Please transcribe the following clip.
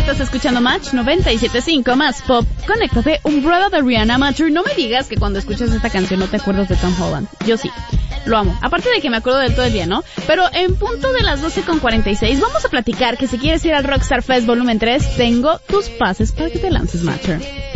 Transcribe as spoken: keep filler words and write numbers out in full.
Estás escuchando Match noventa y siete punto cinco más pop. Conéctate, Umbrella de Rihanna, Mature. No me digas que cuando escuchas esta canción no te acuerdas de Tom Holland. Yo sí, lo amo. Aparte de que me acuerdo del todo el día, ¿no? Pero en punto de las doce con cuarenta y seis vamos a platicar que si quieres ir al Rockstar Fest Volumen tres, tengo tus pases para que te lances, Mature.